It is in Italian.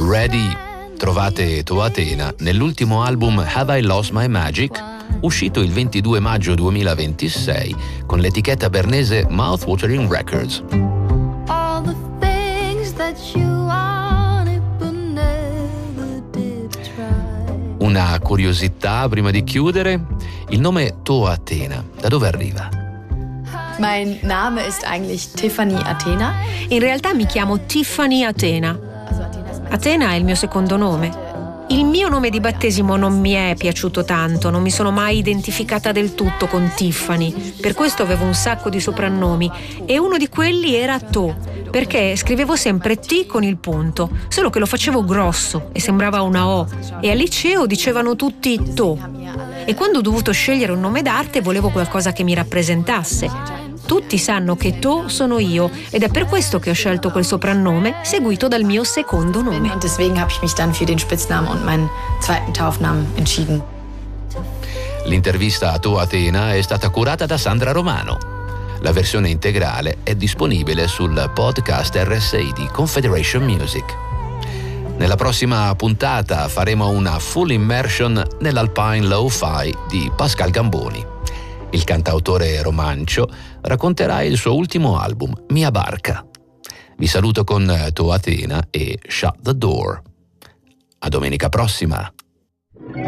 Ready? Trovate To Athena nell'ultimo album Have I Lost My Magic, uscito il 22 maggio 2026 con l'etichetta bernese Mouthwatering Records. All the things that you wanted but never did try. Una curiosità prima di chiudere: il nome To Athena, da dove arriva? Mein Name ist eigentlich Tiffany Athena. In realtà mi chiamo Tiffany Athena. Athena è il mio secondo nome. Il mio nome di battesimo non mi è piaciuto tanto, non mi sono mai identificata del tutto con Tiffany, per questo avevo un sacco di soprannomi e uno di quelli era To, perché scrivevo sempre T con il punto, solo che lo facevo grosso e sembrava una O, e al liceo dicevano tutti To. E quando ho dovuto scegliere un nome d'arte volevo qualcosa che mi rappresentasse. Tutti sanno che To sono io ed è per questo che ho scelto quel soprannome seguito dal mio secondo nome. Und deswegen habe ich mich dann für den Spitznamen und meinen zweiten Taufnamen entschieden. L'intervista a To Athena è stata curata da Sandra Romano. La versione integrale è disponibile sul podcast RSI di Confederation Music. Nella prossima puntata faremo una full immersion nell'Alpine Lo-Fi di Pascal Gamboni. Il cantautore romancio racconterà il suo ultimo album, Mia Barca. Vi saluto con To Athena e Shut the Door. A domenica prossima!